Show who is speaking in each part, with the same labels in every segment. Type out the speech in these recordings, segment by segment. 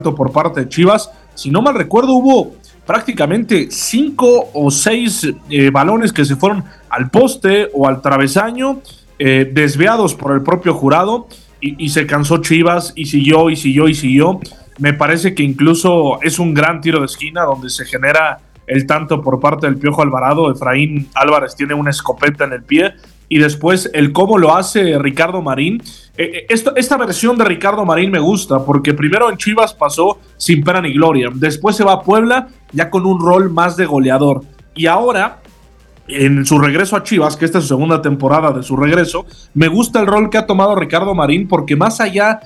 Speaker 1: por parte de Chivas. Si no mal recuerdo, hubo prácticamente 5 o 6 balones que se fueron al poste o al travesaño, desviados por el propio jurado, y se cansó Chivas y siguió. Me parece que incluso es un gran tiro de esquina donde se genera el tanto por parte del Piojo Alvarado. Efraín Álvarez tiene una escopeta en el pie, y después el cómo lo hace Ricardo Marín. Esta versión de Ricardo Marín me gusta, porque primero en Chivas pasó sin pena ni gloria, después se va a Puebla ya con un rol más de goleador, y ahora en su regreso a Chivas, que esta es su segunda temporada de su regreso, me gusta el rol que ha tomado Ricardo Marín, porque más allá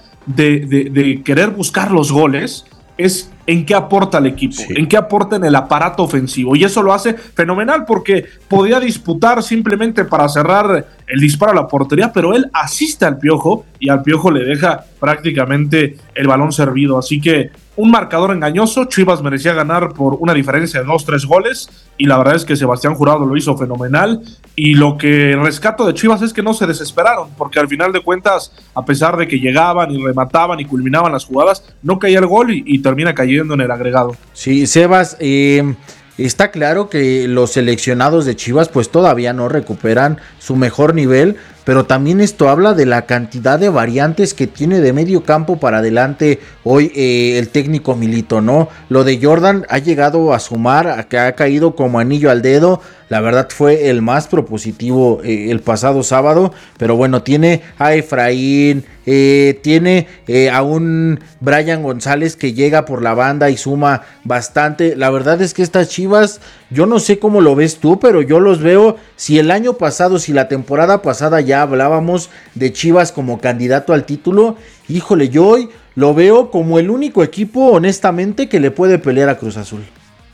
Speaker 1: de querer buscar los goles, es en qué aporta al equipo, sí, en qué aporta en el aparato ofensivo, y eso lo hace fenomenal, porque podía disputar simplemente para cerrar el disparo a la portería, pero él asiste al Piojo, y al Piojo le deja prácticamente el balón servido. Así que un marcador engañoso. Chivas merecía ganar por una diferencia de 2-3 goles, y la verdad es que Sebastián Jurado lo hizo fenomenal, y lo que rescato de Chivas es que no se desesperaron, porque al final de cuentas, a pesar de que llegaban y remataban y culminaban las jugadas, no caía el gol y termina cayendo en el agregado.
Speaker 2: Sí, Sebas, está claro que los seleccionados de Chivas pues todavía no recuperan su mejor nivel, pero también esto habla de la cantidad de variantes que tiene de medio campo para adelante hoy el técnico Milito, ¿no? Lo de Jordan ha llegado a sumar, que ha caído como anillo al dedo. La verdad fue el más propositivo el pasado sábado, pero bueno, tiene a Efraín, tiene a un Brian González que llega por la banda y suma bastante. La verdad es que estas Chivas, yo no sé cómo lo ves tú, pero yo los veo, si el año pasado, si la temporada pasada ya hablábamos de Chivas como candidato al título, híjole, yo hoy lo veo como el único equipo, honestamente, que le puede pelear a Cruz Azul.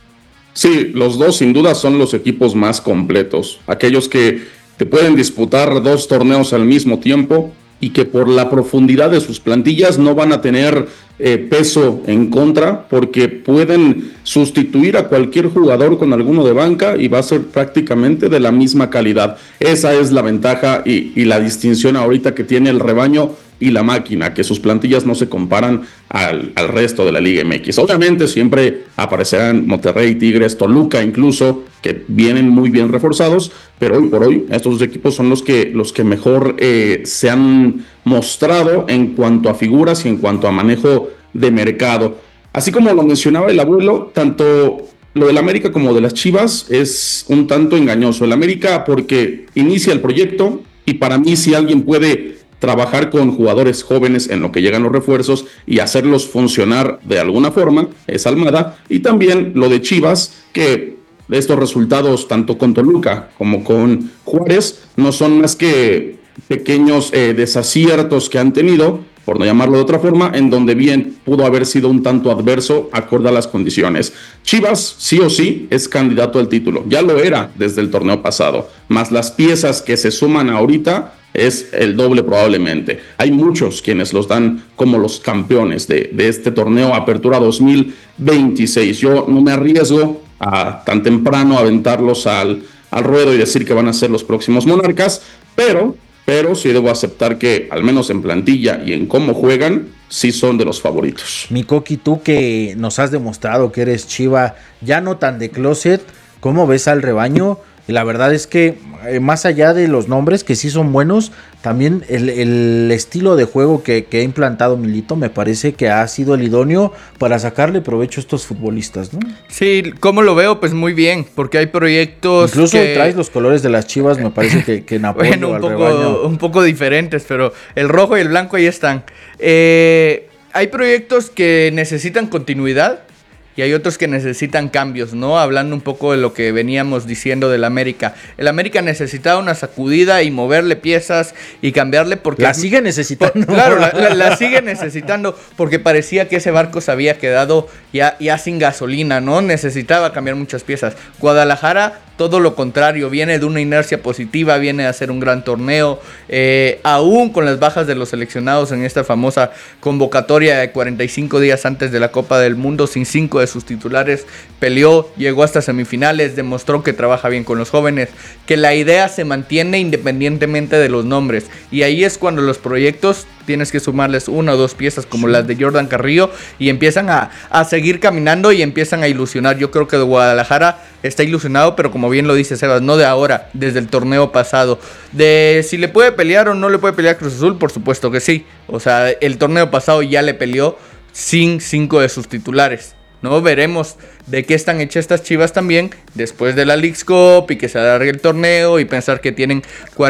Speaker 3: Sí, los dos sin duda son los equipos más completos, aquellos que te pueden disputar 2 torneos al mismo tiempo y que por la profundidad de sus plantillas no van a tener peso en contra, porque pueden sustituir a cualquier jugador con alguno de banca y va a ser prácticamente de la misma calidad. Esa es la ventaja y la distinción ahorita que tiene el rebaño y la máquina, que sus plantillas no se comparan al resto de la Liga MX. Obviamente siempre aparecerán Monterrey, Tigres, Toluca incluso, que vienen muy bien reforzados, pero hoy por hoy estos dos equipos son los que mejor se han mostrado en cuanto a figuras y en cuanto a manejo de mercado. Así como lo mencionaba el abuelo, tanto lo del América como de las Chivas es un tanto engañoso. El América porque inicia el proyecto, y para mí si alguien puede trabajar con jugadores jóvenes en lo que llegan los refuerzos y hacerlos funcionar de alguna forma, es Almada. Y también lo de Chivas, que estos resultados tanto con Toluca como con Juárez no son más que pequeños desaciertos que han tenido, por no llamarlo de otra forma, en donde bien pudo haber sido un tanto adverso acorde a las condiciones. Chivas sí o sí es candidato al título, ya lo era desde el torneo pasado, más las piezas que se suman ahorita es el doble probablemente. Hay muchos quienes los dan como los campeones de este torneo Apertura 2026. Yo no me arriesgo a tan temprano aventarlos al ruedo y decir que van a ser los próximos monarcas, pero sí debo aceptar que al menos en plantilla y en cómo juegan, sí son de los favoritos.
Speaker 2: Mi Coqui, tú que nos has demostrado que eres Chiva, ya no tan de closet, ¿cómo ves al rebaño? Y la verdad es que más allá de los nombres que sí son buenos, también el estilo de juego que ha implantado Milito me parece que ha sido el idóneo para sacarle provecho a estos futbolistas, ¿no?
Speaker 4: Sí, ¿cómo lo veo? Pues muy bien, porque hay proyectos
Speaker 2: incluso que traes los colores de las Chivas, me parece que en apoyo
Speaker 4: bueno,
Speaker 2: al rebaño.
Speaker 4: Un poco diferentes, pero el rojo y el blanco ahí están. Hay proyectos que necesitan continuidad y hay otros que necesitan cambios, ¿no? Hablando un poco de lo que veníamos diciendo del América. El América necesitaba una sacudida y moverle piezas y cambiarle porque...
Speaker 2: La sigue necesitando.
Speaker 4: Claro, la sigue necesitando porque parecía que ese barco se había quedado ya sin gasolina, ¿no? Necesitaba cambiar muchas piezas. Guadalajara, todo lo contrario, viene de una inercia positiva, viene a hacer un gran torneo, aún con las bajas de los seleccionados en esta famosa convocatoria de 45 días antes de la Copa del Mundo, sin 5 de sus titulares, peleó, llegó hasta semifinales, demostró que trabaja bien con los jóvenes, que la idea se mantiene independientemente de los nombres, y ahí es cuando los proyectos tienes que sumarles 1 o 2 piezas como las de Jordan Carrillo y empiezan a seguir caminando y empiezan a ilusionar. Yo creo que Guadalajara está ilusionado, pero como bien lo dice Sebas, no de ahora, desde el torneo pasado. De si le puede pelear o no le puede pelear Cruz Azul, por supuesto que sí. O sea, el torneo pasado ya le peleó sin 5 de sus titulares, ¿no? Veremos de qué están hechas estas Chivas también después de la Leagues Cup y que se alargue el torneo y pensar que tienen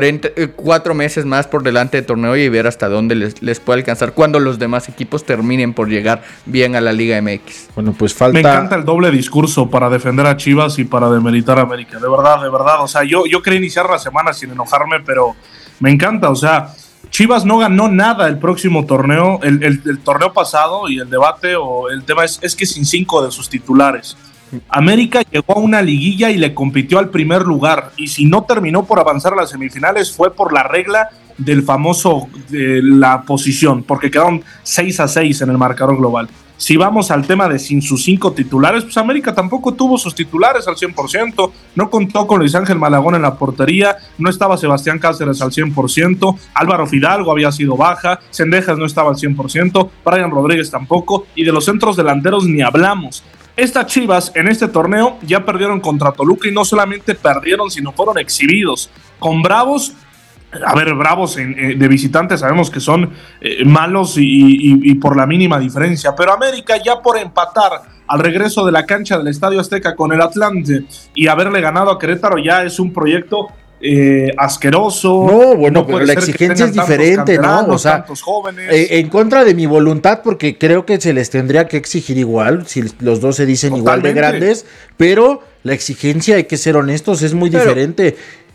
Speaker 4: 4 meses más por delante de torneo y ver hasta dónde les puede alcanzar cuando los demás equipos terminen por llegar bien a la Liga MX.
Speaker 2: Bueno, pues falta...
Speaker 1: Me encanta el doble discurso para defender a Chivas y para demeritar a América, de verdad, o sea, yo quería iniciar la semana sin enojarme, pero me encanta, o sea, Chivas no ganó nada el próximo torneo, el torneo pasado, y el debate o el tema es que sin 5 de sus titulares. América llegó a una liguilla y le compitió al primer lugar, y si no terminó por avanzar a las semifinales fue por la regla del famoso la posición, porque quedaron 6-6 en el marcador global. Si vamos al tema de sin sus 5 titulares, pues América tampoco tuvo sus titulares al 100%, no contó con Luis Ángel Malagón en la portería, no estaba Sebastián Cáceres al 100%, Álvaro Fidalgo había sido baja, Cendejas no estaba al 100%, Brian Rodríguez tampoco, y de los centros delanteros ni hablamos. Estas Chivas en este torneo ya perdieron contra Toluca y no solamente perdieron, sino fueron exhibidos con Bravos. A ver, Bravos de visitantes sabemos que son malos y por la mínima diferencia, pero América ya por empatar al regreso de la cancha del Estadio Azteca con el Atlante y haberle ganado a Querétaro ya es un proyecto asqueroso.
Speaker 2: No, bueno, pero la exigencia es diferente, ¿no? O sea, en contra de mi voluntad, porque creo que se les tendría que exigir igual, si los dos se dicen igual de grandes, pero la exigencia, hay que ser honestos, es muy diferente.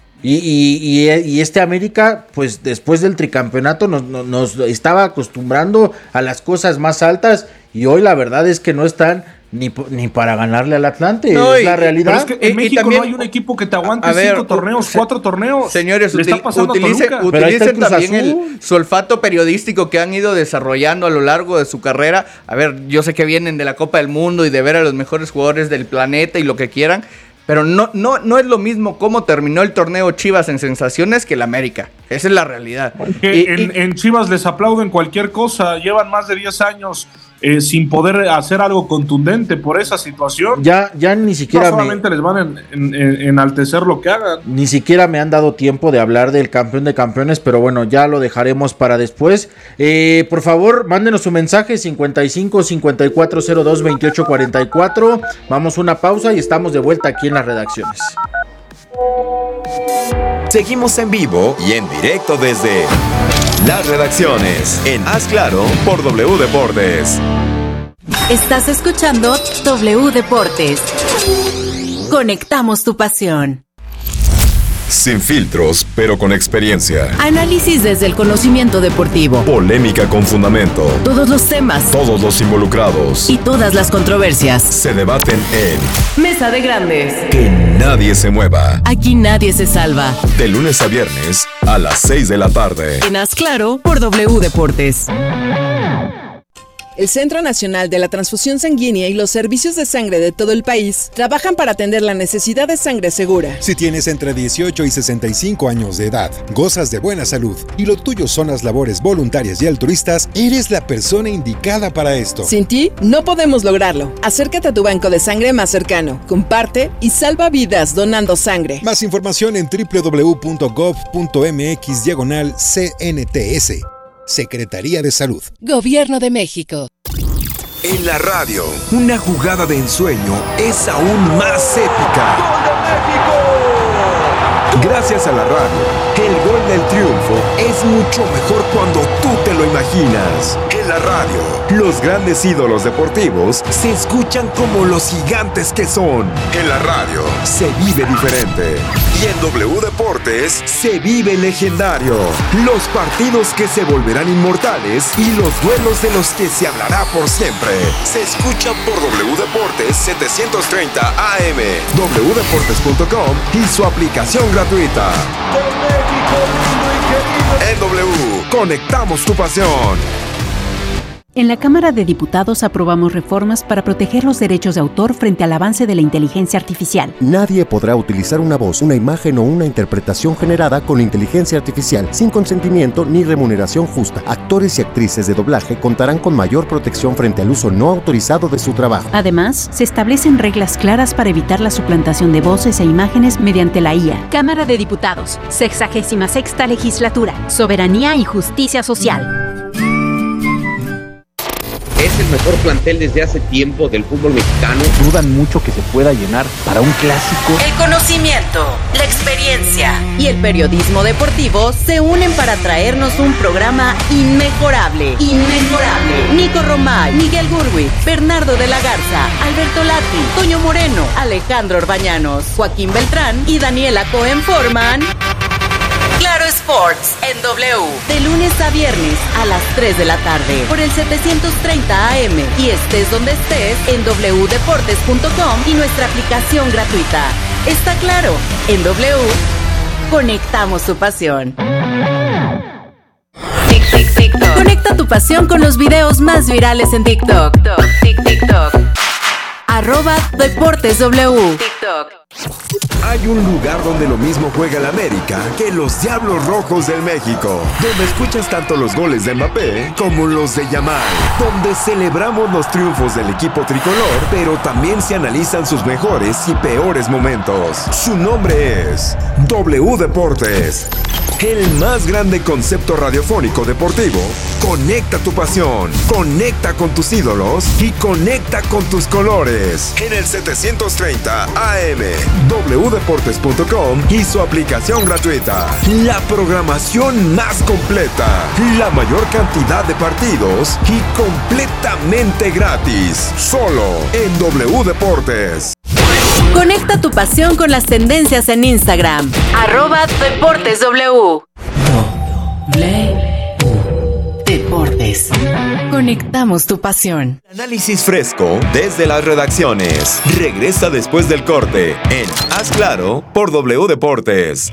Speaker 2: Y este América, pues después del tricampeonato nos estaba acostumbrando a las cosas más altas y hoy la verdad es que no están ni para ganarle al Atlante, no, es la realidad.
Speaker 1: Pero es que en México también, no hay un equipo que te aguante 5 torneos, 4 torneos.
Speaker 4: Señores, utilicen también su olfato periodístico que han ido desarrollando a lo largo de su carrera. A ver, yo sé que vienen de la Copa del Mundo y de ver a los mejores jugadores del planeta y lo que quieran, pero no es lo mismo cómo terminó el torneo Chivas en sensaciones que el América. Esa es la realidad.
Speaker 1: En Chivas les aplauden cualquier cosa. Llevan más de 10 años sin poder hacer algo contundente por esa situación.
Speaker 2: Ya ni siquiera
Speaker 1: no solamente les van a enaltecer lo que hagan.
Speaker 2: Ni siquiera me han dado tiempo de hablar del campeón de campeones, pero bueno, ya lo dejaremos para después. Por favor, mándenos su mensaje 55 5402 2844. Vamos a una pausa y estamos de vuelta aquí en las redacciones.
Speaker 5: Seguimos en vivo y en directo desde las redacciones en Haz Claro por W Deportes.
Speaker 6: Estás escuchando W Deportes. Conectamos tu pasión.
Speaker 5: Sin filtros, pero con experiencia.
Speaker 6: Análisis desde el conocimiento deportivo.
Speaker 5: Polémica con fundamento.
Speaker 6: Todos los temas.
Speaker 5: Todos los involucrados.
Speaker 6: Y todas las controversias.
Speaker 5: Se debaten en
Speaker 6: Mesa de Grandes.
Speaker 5: Que nadie se mueva.
Speaker 6: Aquí nadie se salva.
Speaker 5: De lunes a viernes a las 6 de la tarde.
Speaker 6: En Haz Claro por W Deportes.
Speaker 7: El Centro Nacional de la Transfusión Sanguínea y los servicios de sangre de todo el país trabajan para atender la necesidad de sangre segura.
Speaker 8: Si tienes entre 18 y 65 años de edad, gozas de buena salud y lo tuyo son las labores voluntarias y altruistas, eres la persona indicada para esto.
Speaker 7: Sin ti, no podemos lograrlo. Acércate a tu banco de sangre más cercano, comparte y salva vidas donando sangre.
Speaker 8: Más información en www.gov.mx/CNTS. Secretaría de Salud.
Speaker 6: Gobierno de México.
Speaker 5: En la radio, una jugada de ensueño es aún más épica. ¡Gol de México! Gracias a la radio, el gol del triunfo es mucho mejor cuando tú te lo imaginas. En la radio, los grandes ídolos deportivos se escuchan como los gigantes que son. En la radio, se vive diferente. Y en W Deportes, se vive legendario. Los partidos que se volverán inmortales y los duelos de los que se hablará por siempre. Se escuchan por W Deportes 730 AM, wdeportes.com y su aplicación gratuita. Con México lindo y querido. En W, conectamos tu pasión.
Speaker 9: En la Cámara de Diputados aprobamos reformas para proteger los derechos de autor frente al avance de la inteligencia artificial.
Speaker 10: Nadie podrá utilizar una voz, una imagen o una interpretación generada con inteligencia artificial sin consentimiento ni remuneración justa. Actores y actrices de doblaje contarán con mayor protección frente al uso no autorizado de su trabajo.
Speaker 9: Además, se establecen reglas claras para evitar la suplantación de voces e imágenes mediante la IA.
Speaker 11: Cámara de Diputados, 66ª Legislatura, Soberanía y Justicia Social.
Speaker 12: Es el mejor plantel desde hace tiempo del fútbol mexicano.
Speaker 13: Dudan mucho que se pueda llenar para un clásico.
Speaker 7: El conocimiento, la experiencia y el periodismo deportivo se unen para traernos un programa inmejorable. Nico Romay, Miguel Gurwitz, Bernardo de la Garza, Alberto Lati, Toño Moreno, Alejandro Orbañanos, Joaquín Beltrán y Daniela Cohen forman Claro Sports en W, de lunes a viernes a las 3 de la tarde por el 730 AM y estés donde estés en wdeportes.com y nuestra aplicación gratuita. Está claro, en W conectamos tu pasión. TikTok. Conecta tu pasión con los videos más virales en TikTok. TikTok. @DeportesW. TikTok.
Speaker 5: Hay un lugar donde lo mismo juega el América que los Diablos Rojos del México, donde escuchas tanto los goles de Mbappé como los de Yamal, donde celebramos los triunfos del equipo tricolor, pero también se analizan sus mejores y peores momentos. Su nombre es W Deportes. El más grande concepto radiofónico deportivo. Conecta tu pasión, conecta con tus ídolos y conecta con tus colores. En el 730 AM, wdeportes.com y su aplicación gratuita. La programación más completa, la mayor cantidad de partidos y completamente gratis. Solo en W Deportes.
Speaker 7: Conecta tu pasión con las tendencias en Instagram. @DeportesW. Deportes. Conectamos tu pasión.
Speaker 14: Análisis fresco desde las redacciones. Regresa después del corte en Haz Claro por W Deportes.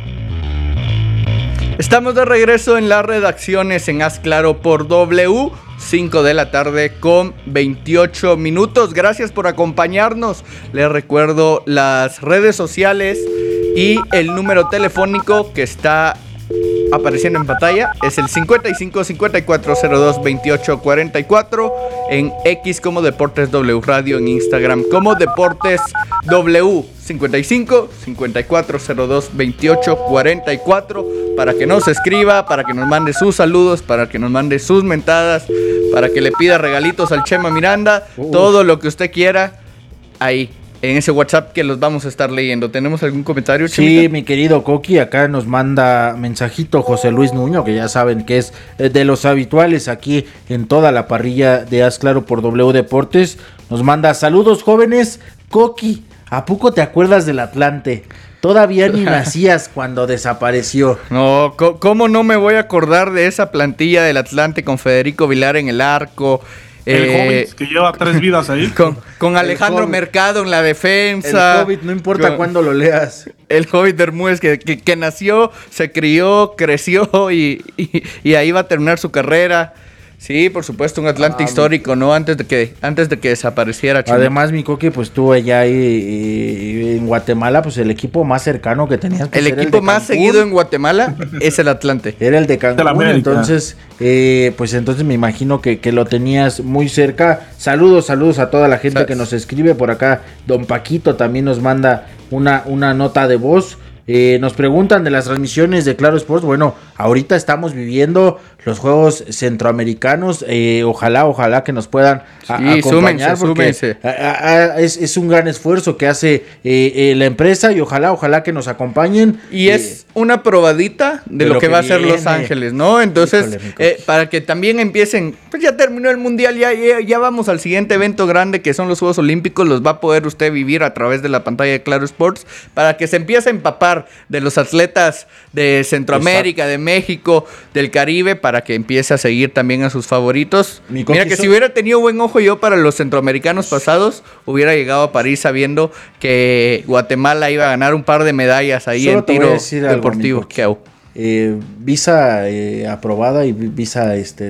Speaker 4: Estamos de regreso en las redacciones en Haz Claro por W. 5 de la tarde con 28 minutos. Gracias por acompañarnos. Les recuerdo las redes sociales y el número telefónico que está apareciendo en pantalla. Es el 55 5402 28 44. En X como Deportes W Radio. En Instagram como Deportes W. 55 5402 28 44. Para que nos escriba, para que nos mande sus saludos, para que nos mande sus mentadas, para que le pida regalitos al Chema Miranda, todo lo que usted quiera, ahí, en ese WhatsApp que los vamos a estar leyendo. ¿Tenemos algún comentario, Chemita?
Speaker 2: Sí, mi querido Coqui, acá nos manda mensajito José Luis Nuño, que ya saben que es de los habituales aquí en toda la parrilla de Haz Claro por W Deportes. Nos manda saludos, jóvenes. Coqui, ¿a poco te acuerdas del Atlante? Todavía ni nacías cuando desapareció.
Speaker 4: No, ¿cómo no me voy a acordar de esa plantilla del Atlante con Federico Vilar en el arco?
Speaker 1: El Hobbit, que lleva 3 vidas ahí.
Speaker 4: Con Alejandro Mercado en la defensa.
Speaker 2: El Hobbit, no importa cuándo lo leas.
Speaker 4: El Hobbit Bermúdez que nació, se crió, creció y ahí va a terminar su carrera. Sí, por supuesto, un Atlante histórico, ¿no? Antes de que desapareciera. Chino.
Speaker 2: Además, mi Coqui, pues tú allá ahí en Guatemala, pues el equipo más cercano que tenías. Pues,
Speaker 4: el equipo más seguido en Guatemala es el Atlante.
Speaker 2: Era el de Cancún, entonces, pues entonces me imagino que lo tenías muy cerca. Saludos a toda la gente que nos escribe por acá. Don Paquito también nos manda una nota de voz. Nos preguntan de las transmisiones de Claro Sports. Bueno, ahorita estamos viviendo los Juegos Centroamericanos. Ojalá que nos puedan acompañar.
Speaker 4: Súmense.
Speaker 2: Es un gran esfuerzo que hace la empresa y ojalá que nos acompañen.
Speaker 4: Y es una probadita de lo que va a ser Los Ángeles, ¿no? Entonces, para que también empiecen, pues ya terminó el Mundial, ya vamos al siguiente evento grande que son los Juegos Olímpicos. Los va a poder usted vivir a través de la pantalla de Claro Sports para que se empiece a empapar de los atletas de Centroamérica, de México, del Caribe, para que empiece a seguir también a sus favoritos. Mira que si hubiera tenido buen ojo yo para los centroamericanos pasados, hubiera llegado a París sabiendo que Guatemala iba a ganar un par de medallas ahí en tiro deportivo.
Speaker 2: Visa aprobada y visa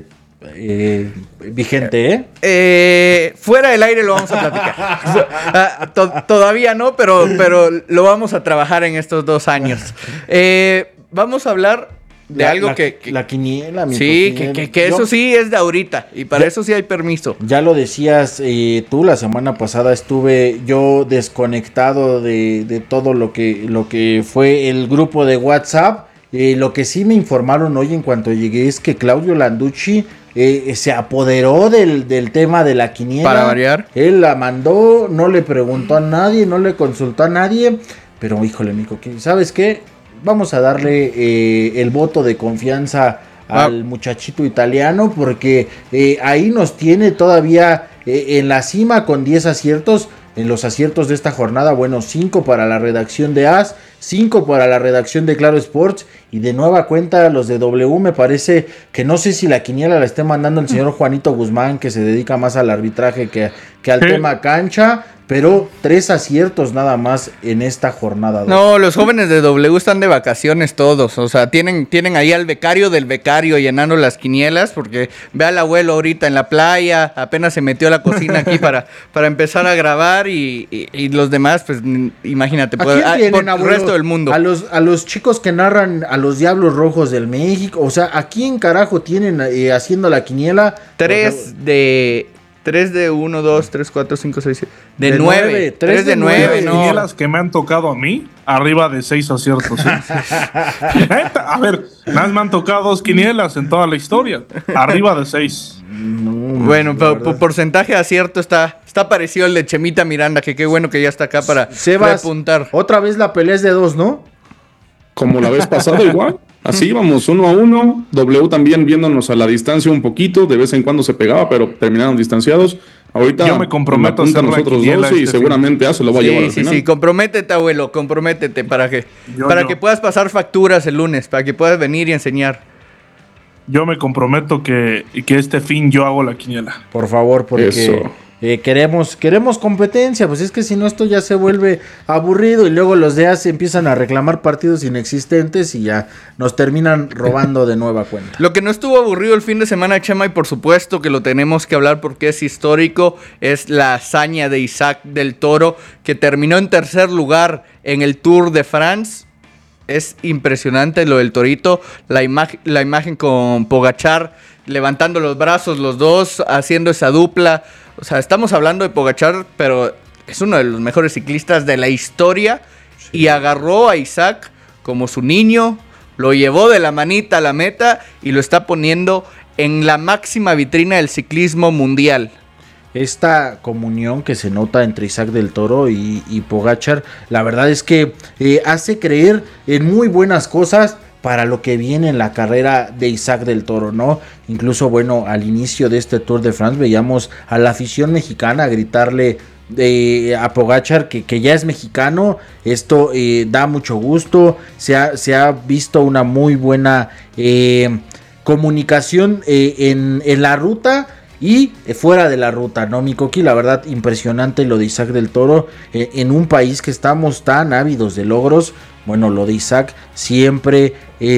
Speaker 2: vigente, ¿eh?
Speaker 4: Fuera del aire lo vamos a platicar. Todavía no, pero lo vamos a trabajar en estos 2 años. Vamos a hablar de algo que...
Speaker 2: La quiniela, mi
Speaker 4: sí,
Speaker 2: quiniela.
Speaker 4: que eso sí es de ahorita. Y para eso sí hay permiso.
Speaker 2: Ya lo decías tú, la semana pasada estuve yo desconectado de todo lo que fue el grupo de WhatsApp. Lo que sí me informaron hoy en cuanto llegué es que Claudio Landucci se apoderó del tema de la quiniela.
Speaker 4: Para variar.
Speaker 2: Él la mandó, no le preguntó a nadie, no le consultó a nadie. Pero híjole, mijo, ¿sabes qué? Vamos a darle el voto de confianza al muchachito italiano porque ahí nos tiene todavía en la cima con 10 aciertos. En los aciertos de esta jornada, bueno, 5 para la redacción de AS, 5 para la redacción de Claro Sports y de nueva cuenta los de W. Me parece que no sé si la quiniela la esté mandando el señor Juanito Guzmán, que se dedica más al arbitraje que al tema cancha, pero 3 aciertos nada más en esta jornada.
Speaker 4: No, los jóvenes de W están de vacaciones todos, o sea, tienen ahí al becario del becario llenando las quinielas, porque ve al abuelo ahorita en la playa, apenas se metió a la cocina aquí para empezar a grabar y los demás, pues imagínate, por el resto del mundo.
Speaker 2: A los chicos que narran a los Diablos Rojos del México, o sea, ¿a quién carajo tienen haciendo la quiniela?
Speaker 4: 3 de 1, 2, 3, 4, 5, 6, 7. De 9. 3 de 9,
Speaker 1: no. Quinielas que me han tocado a mí, arriba de 6 aciertos. A ver, nada más me han tocado 2 quinielas en toda la historia. Arriba de 6.
Speaker 4: Bueno, por porcentaje de acierto está parecido al de Chemita Miranda, que qué bueno que ya está acá para repuntar.
Speaker 2: Otra vez la pelea es de 2, ¿no?
Speaker 3: Como la vez pasada igual. Así íbamos 1-1, W también viéndonos a la distancia un poquito, de vez en cuando se pegaba, pero terminaron distanciados. Ahorita
Speaker 1: yo me comprometo a hacer
Speaker 3: nosotros 2 y seguramente se lo va a llevar al final.
Speaker 4: Sí, comprométete, abuelo, comprométete para que puedas pasar facturas el lunes, para que puedas venir y enseñar.
Speaker 1: Yo me comprometo que este fin yo hago la quiniela.
Speaker 2: Por favor, porque queremos competencia, pues es que si no esto ya se vuelve aburrido y luego los de AS empiezan a reclamar partidos inexistentes y ya nos terminan robando de nueva cuenta.
Speaker 4: Lo que no estuvo aburrido el fin de semana, Chema, y por supuesto que lo tenemos que hablar porque es histórico, es la hazaña de Isaac del Toro, que terminó en tercer lugar en el Tour de France. Es impresionante lo del Torito, la imagen con Pogačar levantando los brazos los dos, haciendo esa dupla. O sea, estamos hablando de Pogačar, pero es uno de los mejores ciclistas de la historia. Sí. Y agarró a Isaac como su niño, lo llevó de la manita a la meta y lo está poniendo en la máxima vitrina del ciclismo mundial.
Speaker 2: Esta comunión que se nota entre Isaac del Toro y Pogačar, la verdad es que hace creer en muy buenas cosas para lo que viene en la carrera de Isaac del Toro, ¿no? Incluso, bueno, al inicio de este Tour de France veíamos a la afición mexicana gritarle a Pogačar que ya es mexicano. Esto da mucho gusto, se ha visto una muy buena comunicación en la ruta y fuera de la ruta, ¿no, mi Coqui? La verdad, impresionante lo de Isaac del Toro en un país que estamos tan ávidos de logros. Bueno, lo de Isaac siempre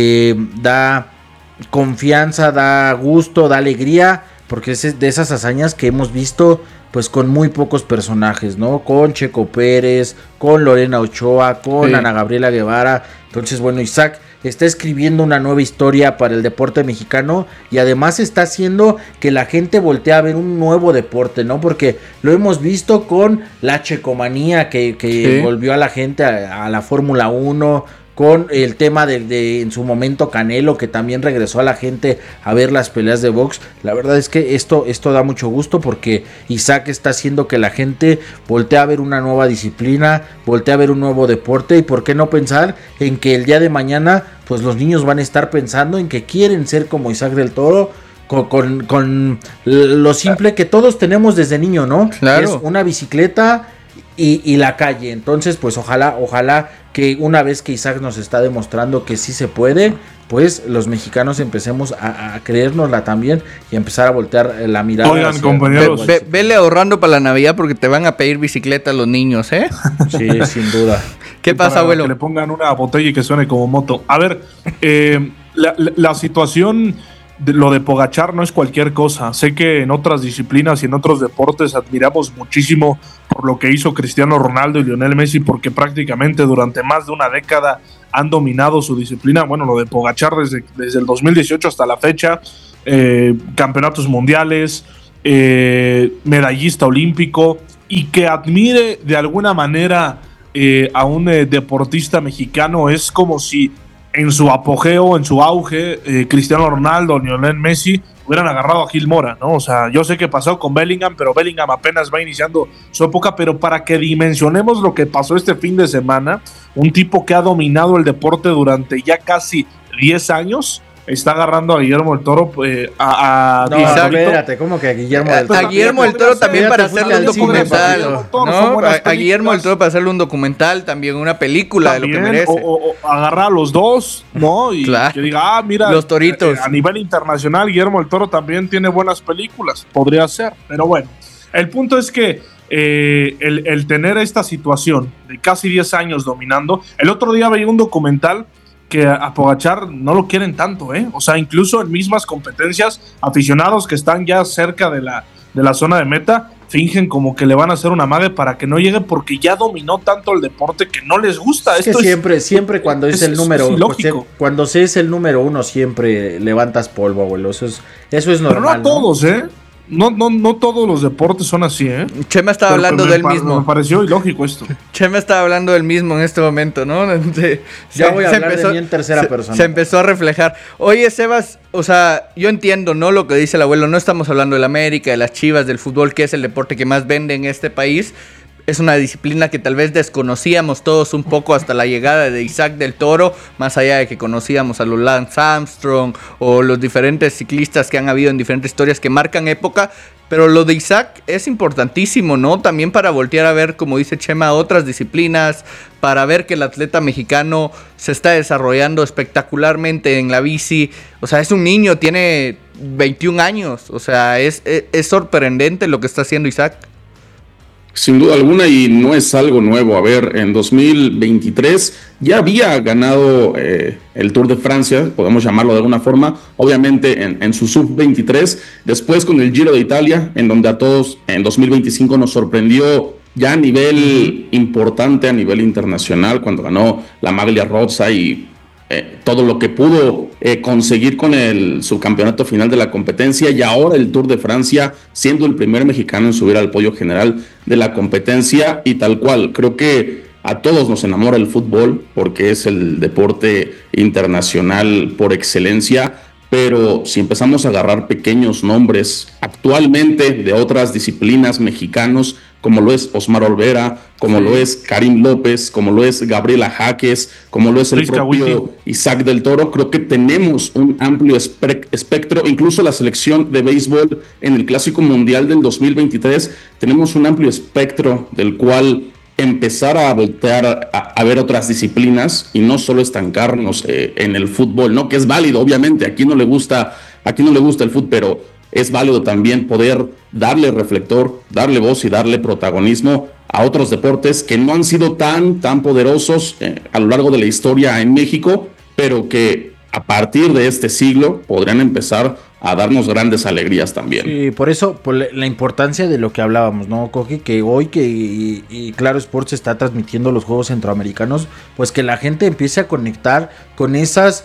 Speaker 2: da confianza, da gusto, da alegría, porque es de esas hazañas que hemos visto pues con muy pocos personajes, ¿no? Con Checo Pérez, con Lorena Ochoa, con Ana Gabriela Guevara. Entonces, bueno, Isaac está escribiendo una nueva historia para el deporte mexicano y además está haciendo que la gente voltee a ver un nuevo deporte, ¿no? Porque lo hemos visto con la checomanía que volvió a la gente a la Fórmula 1, con el tema de en su momento Canelo, que también regresó a la gente a ver las peleas de box. La verdad es que esto da mucho gusto porque Isaac está haciendo que la gente voltee a ver una nueva disciplina, voltee a ver un nuevo deporte, y por qué no pensar en que el día de mañana pues los niños van a estar pensando en que quieren ser como Isaac del Toro, con lo simple que todos tenemos desde niño, ¿no?
Speaker 4: Claro.
Speaker 2: Es una bicicleta y la calle. Entonces, pues ojalá que una vez que Isaac nos está demostrando que sí se puede, pues los mexicanos empecemos a creérnosla también y empezar a voltear la mirada.
Speaker 1: Oigan, compañeros,
Speaker 4: vele ahorrando para la Navidad porque te van a pedir bicicleta los niños, ¿eh?
Speaker 2: Sí, sin duda.
Speaker 4: ¿Qué pasa, abuelo?
Speaker 1: Que le pongan una botella y que suene como moto. A ver, la situación lo de Pogačar no es cualquier cosa. Sé que en otras disciplinas y en otros deportes admiramos muchísimo por lo que hizo Cristiano Ronaldo y Lionel Messi, porque prácticamente durante más de una década han dominado su disciplina. Bueno, lo de Pogačar desde el 2018 hasta la fecha, campeonatos mundiales, medallista olímpico, y que admire de alguna manera a un deportista mexicano es como si en su apogeo, en su auge, Cristiano Ronaldo, Lionel Messi hubieran agarrado a Gil Mora, ¿no? O sea, yo sé que pasó con Bellingham, pero Bellingham apenas va iniciando su época, pero para que dimensionemos lo que pasó este fin de semana, un tipo que ha dominado el deporte durante ya casi 10 años, está agarrando a Guillermo del Toro
Speaker 2: No, espérate, ¿cómo que a Guillermo del Toro?
Speaker 4: A Guillermo del Toro también para hacerle un documental. A Guillermo del Toro para hacerle un documental, también una película también, de lo que merece.
Speaker 1: O agarrar a los dos, ¿no? Y claro, que diga, mira,
Speaker 4: los toritos.
Speaker 1: A nivel internacional, Guillermo del Toro también tiene buenas películas. Podría ser, pero bueno. El punto es que el tener esta situación de casi 10 años dominando. El otro día veía un documental que a Pogačar no lo quieren tanto, ¿eh? O sea, incluso en mismas competencias, aficionados que están ya cerca de la zona de meta, fingen como que le van a hacer una amague para que no llegue, porque ya dominó tanto el deporte que no les gusta.
Speaker 2: Es que siempre cuando es el número, cuando se es el número uno, siempre levantas polvo, abuelo. Eso es normal.
Speaker 1: Pero no a todos, ¿eh? No todos los deportes son así, ¿eh?
Speaker 4: Chema estaba hablando del mismo.
Speaker 1: Me pareció ilógico esto.
Speaker 4: Chema estaba hablando del mismo en este momento, ¿no?
Speaker 2: Ya voy a hablar de mí en tercera persona.
Speaker 4: Se empezó a reflejar. Oye, Sebas, o sea, yo entiendo, ¿no? Lo que dice el abuelo. No estamos hablando del América, de las Chivas, del fútbol, que es el deporte que más vende en este país. Es una disciplina que tal vez desconocíamos todos un poco hasta la llegada de Isaac del Toro, más allá de que conocíamos a los Lance Armstrong o los diferentes ciclistas que han habido en diferentes historias que marcan época. Pero lo de Isaac es importantísimo, ¿no? También para voltear a ver, como dice Chema, otras disciplinas, para ver que el atleta mexicano se está desarrollando espectacularmente en la bici. O sea, es un niño, tiene 21 años. O sea, es sorprendente lo que está haciendo Isaac.
Speaker 3: Sin duda alguna, y no es algo nuevo. A ver, en 2023 ya había ganado el Tour de Francia, podemos llamarlo de alguna forma, obviamente en su sub-23, después con el Giro de Italia, en donde a todos en 2025 nos sorprendió ya a nivel importante, a nivel internacional, cuando ganó la Maglia Rosa y todo lo que pudo conseguir con el subcampeonato final de la competencia, y ahora el Tour de Francia, siendo el primer mexicano en subir al podio general de la competencia. Y tal cual, creo que a todos nos enamora el fútbol porque es el deporte internacional por excelencia, pero si empezamos a agarrar pequeños nombres actualmente de otras disciplinas mexicanos, como lo es Osmar Olvera, como lo es Karim López, como lo es Gabriela Jaques, como lo es el propio Isaac del Toro, creo que tenemos un amplio espectro. Incluso la selección de béisbol en el Clásico Mundial del 2023, tenemos un amplio espectro del cual empezar a voltear a ver otras disciplinas y no solo estancarnos en el fútbol, ¿no? Que es válido, obviamente, a quien no le gusta el fútbol, pero es válido también poder darle reflector, darle voz y darle protagonismo a otros deportes que no han sido tan poderosos a lo largo de la historia en México, pero que a partir de este siglo podrían empezar a darnos grandes alegrías también.
Speaker 2: Sí, por eso, por la importancia de lo que hablábamos, ¿no, Coqui? Que hoy y Claro Sports está transmitiendo los Juegos Centroamericanos, pues que la gente empiece a conectar con esas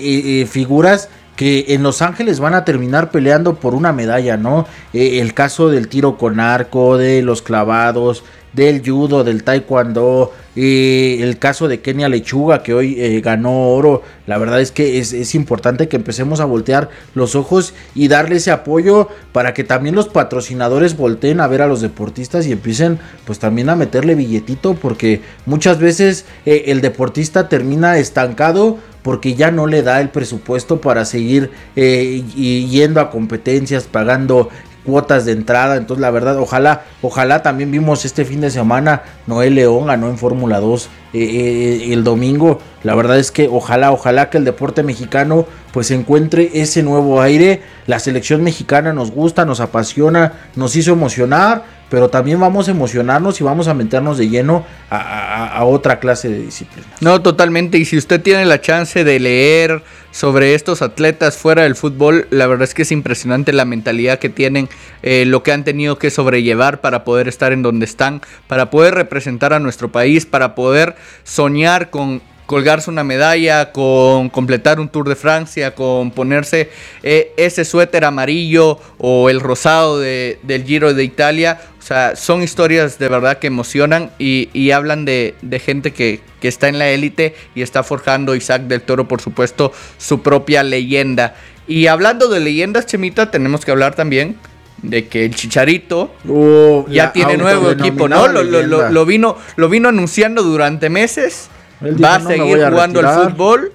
Speaker 2: figuras que en Los Ángeles van a terminar peleando por una medalla, ¿no? El caso del tiro con arco, de los clavados, del judo, del taekwondo, el caso de Kenia Lechuga, que hoy ganó oro. La verdad es que es importante que empecemos a voltear los ojos y darle ese apoyo para que también los patrocinadores volteen a ver a los deportistas y empiecen pues también a meterle billetito, porque muchas veces el deportista termina estancado porque ya no le da el presupuesto para seguir yendo a competencias, pagando cuotas de entrada. Entonces la verdad, ojalá también vimos este fin de semana, Noel León ganó en Fórmula 2 el domingo. La verdad es que ojalá que el deporte mexicano pues encuentre ese nuevo aire. La selección mexicana nos gusta, nos apasiona, nos hizo emocionar, pero también vamos a emocionarnos y vamos a meternos de lleno a a otra clase de disciplina.
Speaker 4: No, totalmente. Y si usted tiene la chance de leer sobre estos atletas fuera del fútbol, la verdad es que es impresionante la mentalidad que tienen, lo que han tenido que sobrellevar para poder estar en donde están, para poder representar a nuestro país, para poder soñar con colgarse una medalla, con completar un Tour de Francia, con ponerse ese suéter amarillo o el rosado del Giro de Italia. O sea, son historias de verdad que emocionan y hablan de gente que está en la élite y está forjando, Isaac del Toro, por supuesto, su propia leyenda. Y hablando de leyendas, Chemita, tenemos que hablar también de que el Chicharito ya tiene nuevo equipo, ¿no? Lo vino anunciando durante meses. Va a seguir jugando al fútbol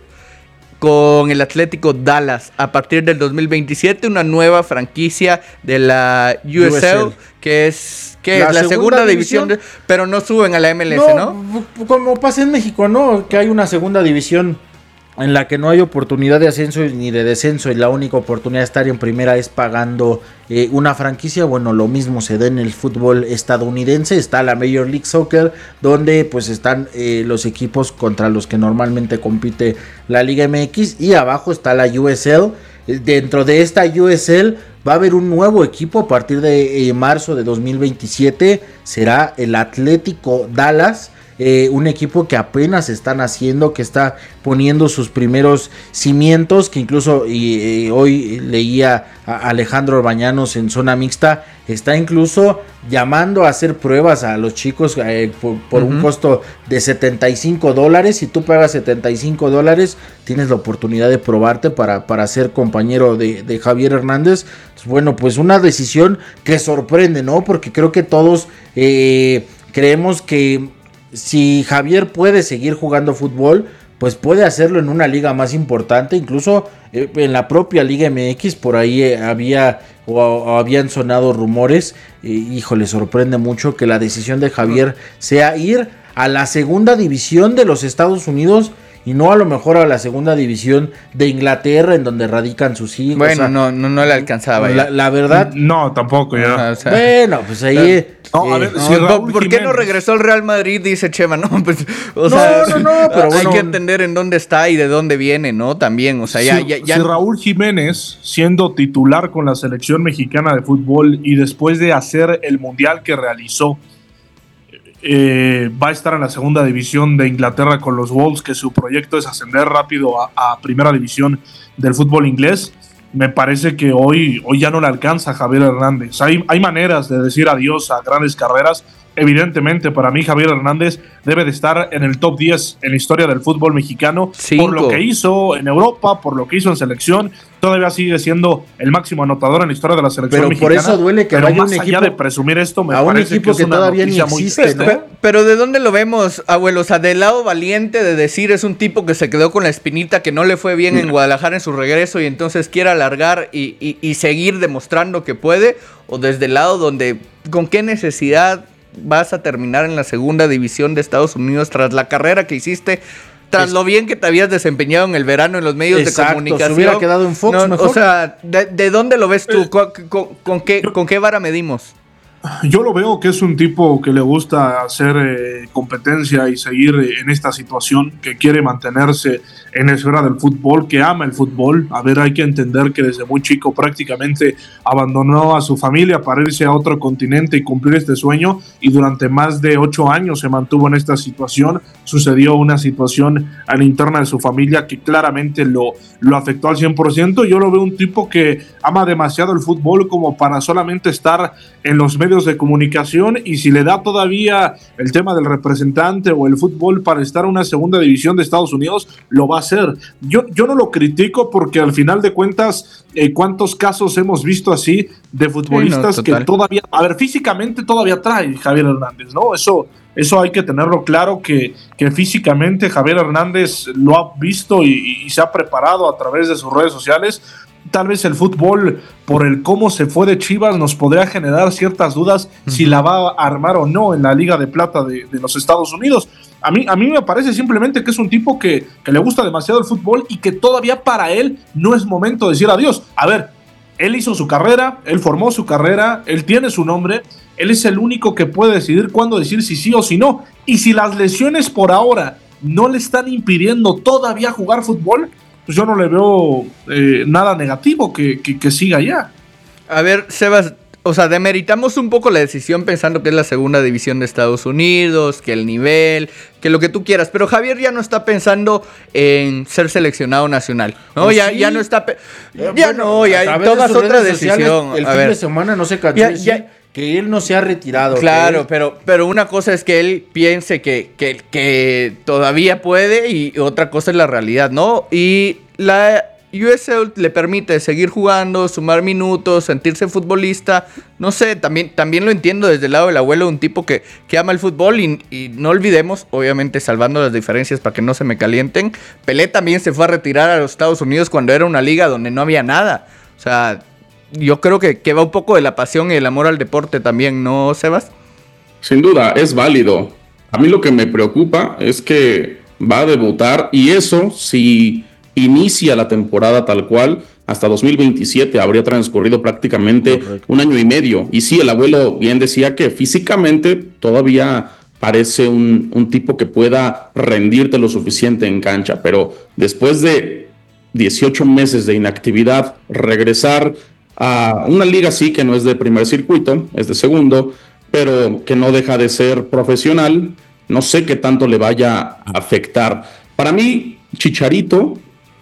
Speaker 4: con el Atlético Dallas a partir del 2027, una nueva franquicia de la USL, que es la segunda división, pero no suben a la MLS, ¿no?
Speaker 2: Como pasa en México, ¿no? Que hay una segunda división en la que no hay oportunidad de ascenso ni de descenso y la única oportunidad de estar en primera es pagando una franquicia. Bueno, lo mismo se da en el fútbol estadounidense. Está la Major League Soccer, donde pues están los equipos contra los que normalmente compite la Liga MX, y abajo está la USL. Dentro de esta USL va a haber un nuevo equipo a partir de marzo de 2027, será el Atlético Dallas. Un equipo que apenas están haciendo, que está poniendo sus primeros cimientos, que incluso hoy leía a Alejandro Orbañanos en Zona Mixta, está incluso llamando a hacer pruebas a los chicos por un costo de $75. Si tú pagas $75, tienes la oportunidad de probarte para ser compañero de Javier Hernández. Bueno, pues una decisión que sorprende, ¿no? Porque creo que todos creemos que si Javier puede seguir jugando fútbol, pues puede hacerlo en una liga más importante, incluso en la propia Liga MX. Por ahí habían sonado rumores. Híjole, sorprende mucho que la decisión de Javier sea ir a la segunda división de los Estados Unidos y no a lo mejor a la segunda división de Inglaterra, en donde radican sus hijos.
Speaker 4: Bueno, no le alcanzaba.
Speaker 2: La verdad.
Speaker 1: No, tampoco ya.
Speaker 2: O sea, bueno, pues ahí.
Speaker 1: A ver, si
Speaker 4: ¿por qué no regresó al Real Madrid? Dice Chema, no, pues,
Speaker 2: pero
Speaker 4: bueno, hay que entender en dónde está y de dónde viene, ¿no? También, o sea,
Speaker 1: si Raúl Jiménez, siendo titular con la selección mexicana de fútbol y después de hacer el mundial que realizó, va a estar en la segunda división de Inglaterra con los Wolves, que su proyecto es ascender rápido a primera división del fútbol inglés. Me parece que hoy ya no le alcanza a Javier Hernández. Hay maneras de decir adiós a grandes carreras. Evidentemente, para mí Javier Hernández debe de estar en el top 10 en la historia del fútbol mexicano.
Speaker 4: 5.
Speaker 1: Por lo que hizo en Europa, por lo que hizo en selección. Todavía sigue siendo el máximo anotador en la historia de la selección mexicana.
Speaker 2: Pero por eso duele que vaya
Speaker 1: más
Speaker 2: un
Speaker 1: allá
Speaker 2: equipo,
Speaker 1: de presumir esto, me
Speaker 2: a un
Speaker 1: parece
Speaker 2: equipo que
Speaker 1: es una
Speaker 2: todavía ni
Speaker 1: noticia
Speaker 2: existe,
Speaker 1: muy
Speaker 2: ¿no?
Speaker 4: Pero ¿de dónde lo vemos, abuelo? O sea, del lado valiente de decir es un tipo que se quedó con la espinita, que no le fue bien en Guadalajara en su regreso y entonces quiere alargar y seguir demostrando que puede, o desde el lado donde con qué necesidad vas a terminar en la segunda división de Estados Unidos tras la carrera que hiciste, tras lo bien que te habías desempeñado en el verano en los medios de comunicación.
Speaker 2: Se hubiera quedado en Fox mejor.
Speaker 4: O sea, ¿de dónde lo ves tú? ¿Con qué vara medimos?
Speaker 1: Yo lo veo que es un tipo que le gusta hacer competencia y seguir en esta situación, que quiere mantenerse en la esfera del fútbol, que ama el fútbol. A ver, hay que entender que desde muy chico prácticamente abandonó a su familia para irse a otro continente y cumplir este sueño, y durante más de 8 años se mantuvo en esta situación. Sucedió una situación a la interna de su familia que claramente lo afectó al 100%. Yo lo veo un tipo que ama demasiado el fútbol como para solamente estar en los medios de comunicación, y si le da todavía el tema del representante o el fútbol para estar en una segunda división de Estados Unidos, lo va a hacer. Yo no lo critico, porque al final de cuentas, ¿cuántos casos hemos visto así de futbolistas que todavía, a ver, físicamente todavía trae Javier Hernández, ¿no? Eso hay que tenerlo claro, que físicamente Javier Hernández lo ha visto y se ha preparado a través de sus redes sociales. Tal vez el fútbol, por el cómo se fue de Chivas, nos podría generar ciertas dudas si la va a armar o no en la Liga de Plata de los Estados Unidos. A mí me parece simplemente que es un tipo que le gusta demasiado el fútbol y que todavía para él no es momento de decir adiós. A ver, Él hizo su carrera, él formó su carrera, él tiene su nombre, él es el único que puede decidir cuándo decir si sí o si no. Y si las lesiones por ahora no le están impidiendo todavía jugar fútbol, pues yo no le veo nada negativo que siga ya.
Speaker 4: A ver, Sebas, o sea, demeritamos un poco la decisión pensando que es la segunda división de Estados Unidos, que el nivel, que lo que tú quieras, pero Javier ya no está pensando en ser seleccionado nacional, ¿no?
Speaker 2: Pues
Speaker 4: ya no está...
Speaker 2: ya
Speaker 4: todas otra decisión.
Speaker 2: El fin de semana no se cansó de decir que él no se ha retirado.
Speaker 4: Claro, pero una cosa es que él piense que todavía puede y otra cosa es la realidad, ¿no? Y la USL le permite seguir jugando, sumar minutos, sentirse futbolista. No sé, también lo entiendo desde el lado del abuelo, un tipo que ama el fútbol y no olvidemos, obviamente salvando las diferencias para que no se me calienten, Pelé también se fue a retirar a los Estados Unidos cuando era una liga donde no había nada. O sea, yo creo que va un poco de la pasión y el amor al deporte también, ¿no, Sebas?
Speaker 3: Sin duda, es válido. A mí lo que me preocupa es que va a debutar y eso, si inicia la temporada tal cual, hasta 2027 habría transcurrido prácticamente un año y medio. Y sí, el abuelo bien decía que físicamente todavía parece un tipo que pueda rendirte lo suficiente en cancha, pero después de 18 meses de inactividad, regresar a una liga sí que no es de primer circuito, es de segundo, pero que no deja de ser profesional, no sé qué tanto le vaya a afectar. Para mí, Chicharito,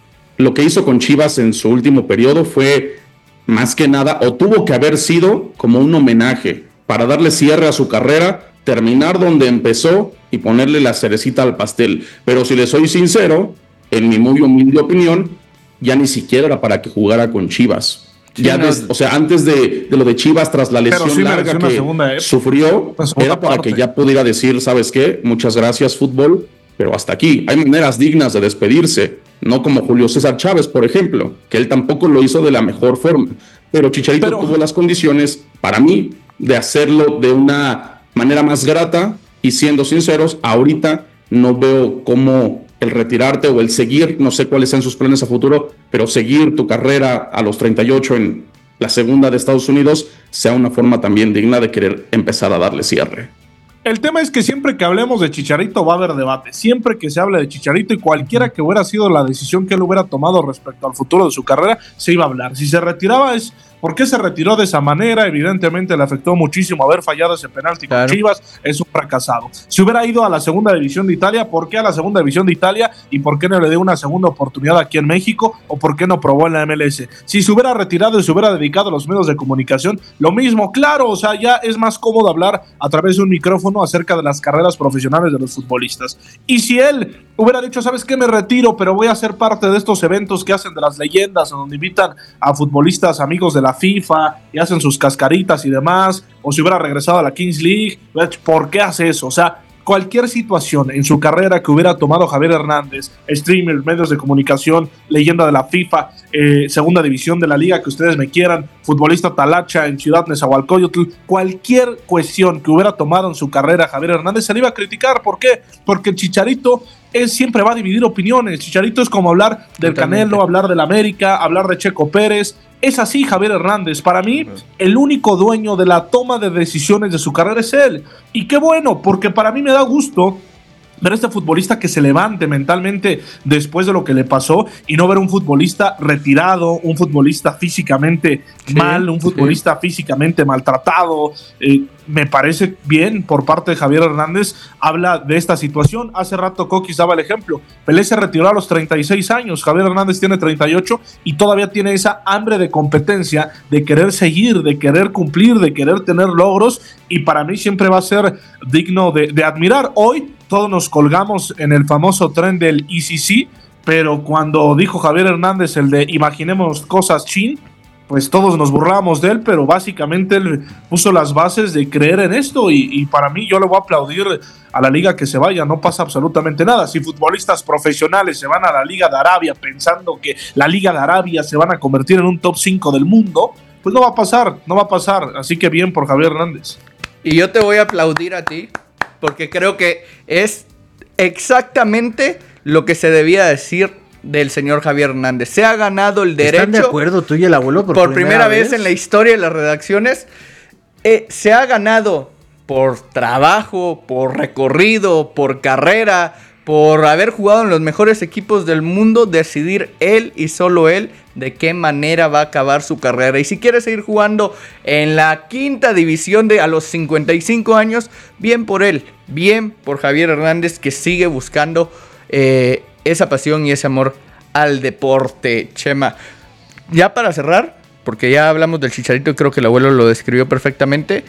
Speaker 3: lo que hizo con Chivas en su último periodo fue más que nada, o tuvo que haber sido como un homenaje para darle cierre a su carrera, terminar donde empezó y ponerle la cerecita al pastel. Pero si le soy sincero, en mi muy humilde opinión, ya ni siquiera era para que jugara con Chivas. Sí, o sea, antes de lo de Chivas, tras la lesión larga que sufrió, era para que ya pudiera decir, ¿sabes qué? Muchas gracias, fútbol, pero hasta aquí. Hay maneras dignas de despedirse, no como Julio César Chávez, por ejemplo, que él tampoco lo hizo de la mejor forma. Pero Chicharito tuvo las condiciones, para mí, de hacerlo de una manera más grata, y siendo sinceros, ahorita no veo cómo el retirarte o el seguir, no sé cuáles sean sus planes a futuro, pero seguir tu carrera a los 38 en la segunda de Estados Unidos sea una forma también digna de querer empezar a darle cierre.
Speaker 1: El tema es que siempre que hablemos de Chicharito va a haber debate, siempre que se hable de Chicharito y cualquiera que hubiera sido la decisión que él hubiera tomado respecto al futuro de su carrera, se iba a hablar. Si se retiraba es ¿por qué se retiró de esa manera? Evidentemente le afectó muchísimo haber fallado ese penalti con Chivas, es un fracasado. Si hubiera ido a la segunda división de Italia, ¿por qué a la segunda división de Italia? ¿Y por qué no le dio una segunda oportunidad aquí en México? ¿O por qué no probó en la MLS? Si se hubiera retirado y se hubiera dedicado a los medios de comunicación, lo mismo, claro, o sea, ya es más cómodo hablar a través de un micrófono acerca de las carreras profesionales de los futbolistas. Y si él hubiera dicho, ¿sabes qué? Me retiro, pero voy a ser parte de estos eventos que hacen de las leyendas, en donde invitan a futbolistas amigos de la FIFA y hacen sus cascaritas y demás, o si hubiera regresado a la Kings League, ¿por qué hace eso? O sea, cualquier situación en su carrera que hubiera tomado Javier Hernández, streamer, medios de comunicación, leyenda de la FIFA, segunda división de la liga que ustedes me quieran, futbolista talacha en Ciudad Nezahualcóyotl, cualquier cuestión que hubiera tomado en su carrera Javier Hernández se le iba a criticar. ¿Por qué? Porque el Chicharito siempre va a dividir opiniones. Chicharito es como hablar del Canelo, hablar del América, hablar de Checo Pérez. Es así Javier Hernández. Para mí, el único dueño de la toma de decisiones de su carrera es él. Y qué bueno, porque para mí me da gusto ver a este futbolista que se levante mentalmente después de lo que le pasó y no ver un futbolista retirado, un futbolista físicamente mal, un futbolista físicamente maltratado. Me parece bien por parte de Javier Hernández, habla de esta situación. Hace rato Coquis daba el ejemplo, Pelé se retiró a los 36 años, Javier Hernández tiene 38 y todavía tiene esa hambre de competencia, de querer seguir, de querer cumplir, de querer tener logros, y para mí siempre va a ser digno de admirar. Hoy todos nos colgamos en el famoso tren del ECC, pero cuando dijo Javier Hernández el de imaginemos cosas chin, pues todos nos burlábamos de él, pero básicamente él puso las bases de creer en esto y para mí yo le voy a aplaudir a la liga que se vaya, no pasa absolutamente nada. Si futbolistas profesionales se van a la Liga de Arabia pensando que la Liga de Arabia se van a convertir en un top 5 del mundo, pues no va a pasar, así que bien por Javier Hernández.
Speaker 4: Y yo te voy a aplaudir a ti, porque creo que es exactamente lo que se debía decir del señor Javier Hernández. Se ha ganado el derecho.
Speaker 2: ¿Están de acuerdo tú y el abuelo
Speaker 4: por primera vez en la historia de las redacciones? Se ha ganado por trabajo, por recorrido, por carrera, por haber jugado en los mejores equipos del mundo, decidir él y solo él de qué manera va a acabar su carrera. Y si quiere seguir jugando en la quinta división a los 55 años, bien por él, bien por Javier Hernández, que sigue buscando esa pasión y ese amor al deporte. Chema, ya para cerrar, porque ya hablamos del Chicharito, creo que el abuelo lo describió perfectamente,